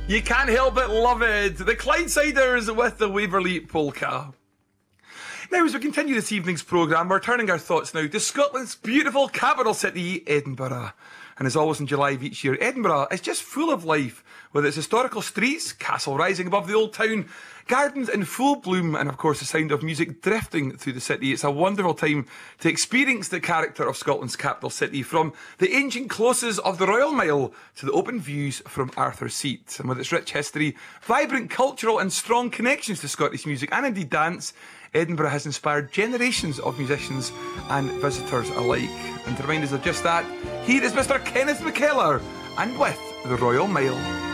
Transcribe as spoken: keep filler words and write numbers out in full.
You can't help but love it. The Clydesiders with the Waverley Polka. Now, as we continue this evening's programme, we're turning our thoughts now to Scotland's beautiful capital city, Edinburgh. And as always in July of each year, Edinburgh is just full of life, with its historical streets, castle rising above the old town, gardens in full bloom, and of course the sound of music drifting through the city. It's a wonderful time to experience the character of Scotland's capital city, from the ancient closes of the Royal Mile to the open views from Arthur's Seat. And with its rich history, vibrant cultural and strong connections to Scottish music and indeed dance, Edinburgh has inspired generations of musicians and visitors alike. And to remind us of just that, here is Mister Kenneth McKellar, and with the Royal Mile.